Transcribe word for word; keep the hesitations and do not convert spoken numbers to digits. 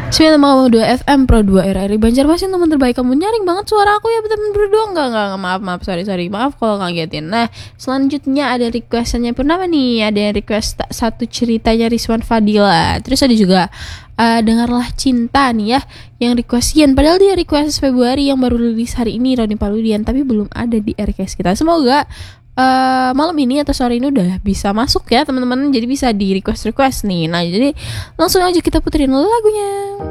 sembilan koma dua F M Pro dua R R I Banjarmasin, teman terbaik kamu. Nyaring banget suara aku ya teman berdua. Enggak, enggak, enggak, maaf, maaf, sorry, sorry. Maaf kalau ngagetin. Nah, selanjutnya ada requestannya Purnama nih. Ada yang request satu ceritanya Rizwan Fadila. Terus ada juga uh, Dengarlah Cinta nih ya, yang requestin. Padahal dia request Februari yang baru rilis hari ini, Roni Paludian, tapi belum ada di R K S kita. Semoga Uh, malam ini atau sore ini udah bisa masuk ya teman-teman. Jadi bisa di request-request nih. Nah, jadi langsung aja kita puterin lagunya.